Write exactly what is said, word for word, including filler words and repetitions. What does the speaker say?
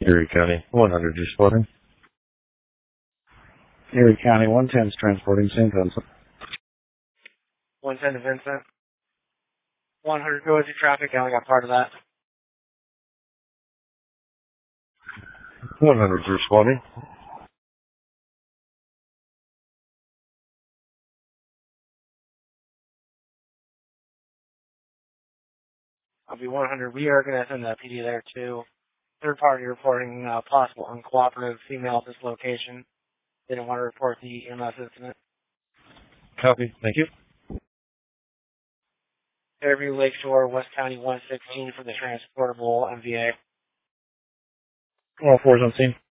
Erie County, one hundred responding. Erie County, one ten is transporting Saint Vincent. one ten to Vincent. one hundred go with your traffic, I only got part of that. one hundred responding. I'll be one hundred. We are going to send that P D there too. Third party reporting uh, possible uncooperative female at this location. They didn't want to report the E M S incident. Copy. Thank you. Fairview Lakeshore, West County one sixteen for the transportable M V A. All fours on scene.